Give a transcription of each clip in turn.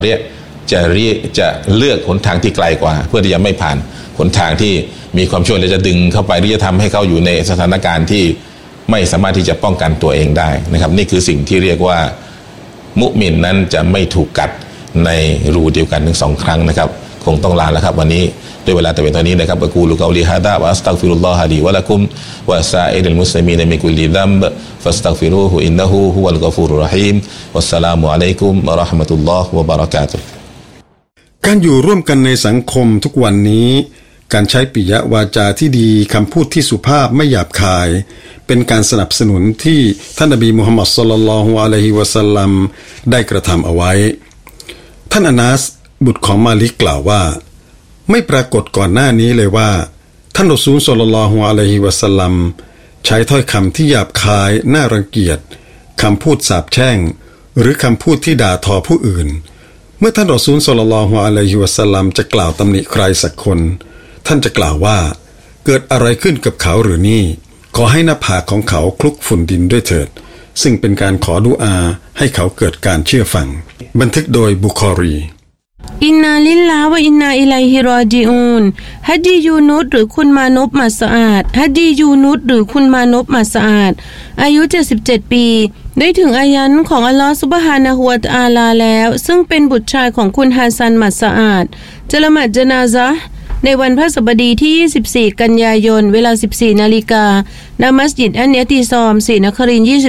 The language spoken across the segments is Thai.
จะเลือกหนทางที่ไกลกว่าเพื่อที่จะไม่ผ่านหนทางที่มีความชั่วและจะดึงเข้าไปหรือจะทำให้เขาอยู่ในสถานการณ์ที่ไม่สามารถที่จะป้องกันตัวเองได้นะครับนี่คือสิ่งที่เรียกว่ามุมินนั้นจะไม่ถูกกัดในรูเดียวกันถึง2 ครั้งนะครับคงต้องลาแล้วครับวันนี้ด้วยเวลาแต่เพียงเท่านี้นะครับอะกูลุกอลิฮาดะวะอัสตัฆฟิรุลลอฮะลีวะละกุมวะซาอิริลมุสลิมีนมินกุลิซัมบฟัสตัฆฟิรูฮุอินนะฮูฮุวัลกอฟูรุรเราะฮีมวัสสลามุอะลัยกุมวะเราะห์มะตุลลอฮ์วะบะเราะกาตุฮ์การอยู่ร่วมกันในสังคมทุกวันนี้การใช้ปิยวาจาที่ดีคำพูดที่สุภาพไม่หยาบคายเป็นการสนับสนุนที่ท่านนบีมุฮัมมัดศ็อลลัลลอฮุอะลัยฮิวะซัลลัมได้กระทำเอาไว้ท่านอานัสบุตรของมาลิกกล่าวว่าไม่ปรากฏก่อนหน้านี้เลยว่าท่านรอซูลศ็อลลัลลอฮุอะลัยฮิวะซัลลัมใช้ถ้อยคำที่หยาบคายน่ารังเกียจคำพูดสาปแช่งหรือคำพูดที่ด่าทอผู้อื่นเมื่อท่านรอซูลศ็อลลัลลอฮุอะลัยฮิวะซัลลัมจะกล่าวตำหนิใครสักคนท่านจะกล่าวว่าเกิดอะไรขึ้นกับเขาหรือนี่ขอให้หน้าผากของเขาคลุกฝุ่นดินด้วยเถิดซึ่งเป็นการขอดุอาให้เขาเกิดการเชื่อฟังบันทึกโดยบุคอรีอินนาลิลลาฮ์วะอินนาอิลัยฮิรอญิอูนฮัจญียูนุสหรือคุณมานพมัสอาดฮัจญียูนุสหรือคุณมานพมัสอาดอายุ77 ปีได้ถึงอายันของอัลลอฮฺซุบฮานะฮูวะตะอาลาแล้วซึ่งเป็นบุตรชายของคุณฮัสซันมัสอาดจะละหมาดญะนาซะห์ในวันพฤหัสบดีที่24กันยายนเวลา 14 นาฬิกาณมัสยิดอันเนติซอมศรีนครินทร์24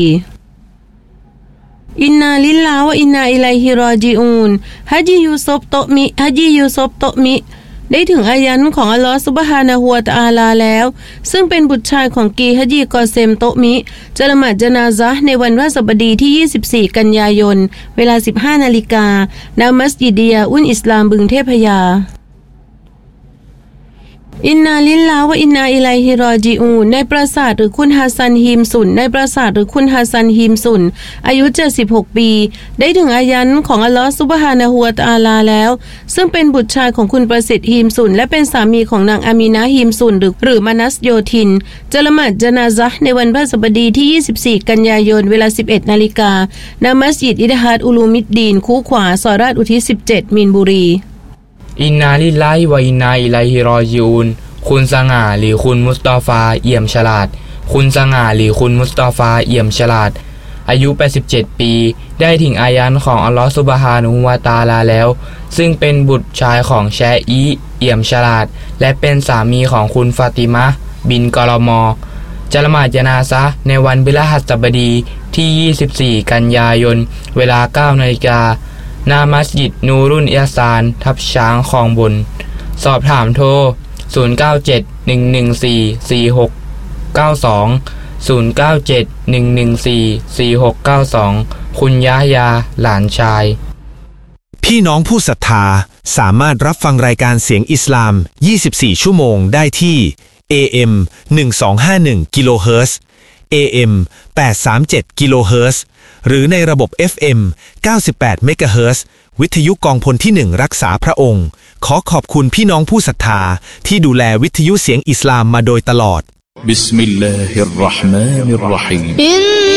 อินนาลิลลาฮ์วะอินนาอิลัยฮิรอญิอูนฮัจญียูซุฟโตมิฮัจญียูซุฟโตมิได้ถึงอายันของอัลลอฮฺซุบฮานะฮูวะตะอาลาแล้วซึ่งเป็นบุตรชายของกีฮัจญีกอเซมโตมิจะละหมาดญะนาซะห์ในวันพฤหัสบดีที่24กันยายนเวลา 15 นาฬิกาณมัสยิดดิยาอุนอิสลามบึงเทพยาอินนาลิลลาฮ์วะอินนาอิลัยฮิรอญิอูนในปราสาทหรือคุณฮัสซันฮีมสุนในปราสาทหรือคุณฮัสซันฮีมสุนอายุ76 ปีได้ถึงอายันของอัลลอฮฺซุบฮานะฮูวะตะอาลาแล้วซึ่งเป็นบุตรชายของคุณประสิทธิ์ฮีมสุนและเป็นสามีของนางอามีนะฮีมสุนหรือมานัสโยธินจะละหมาดญะนาซะห์ในวันพฤหัสบดีที่24กันยายนเวลา 11 นาฬิกาณมัสยิดอิดฮาดอุลูมิดดีนคูขวาซอยราชอุทิศ17มีนบุรีอินนาลิลลาฮิวะอินนาอิลัยฮิรอญิอูนคุณสง่าหรือคุณมุสตอฟาเอี่ยมฉลาดคุณสง่าหรือคุณมุสตอฟาเอี่ยมฉลาดอายุ87 ปีได้ถึงอายันของอัลลอฮฺซุบฮานะฮูวะตะอาลาแล้วซึ่งเป็นบุตรชายของแชอีเอี่ยมฉลาดและเป็นสามีของคุณฟาติมะห์บินกอลมอจะละหมาดญะนาซะห์ในวันพฤหัสบดีที่24กันยายนเวลา 9 นาฬิกาหน้ามัสยิดนูรุนอิห์ซานทับช้างคลองบนสอบถามโทร0971144692 0971144692คุณยะฮยาหลานชายพี่น้องผู้ศรัทธาสามารถรับฟังรายการเสียงอิสลาม24ชั่วโมงได้ที่ AM 1251กิโลเฮิรตซ์ AM 837กิโลเฮิรตซ์หรือในระบบ FM 98เมกะเฮิรตซ์วิทยุกองพลที่1รักษาพระองค์ขอขอบคุณพี่น้องผู้ศรัทธาที่ดูแลวิทยุเสียงอิสลามมาโดยตลอดบิสมิลลาฮิรเราะห์มานิรเราะฮีม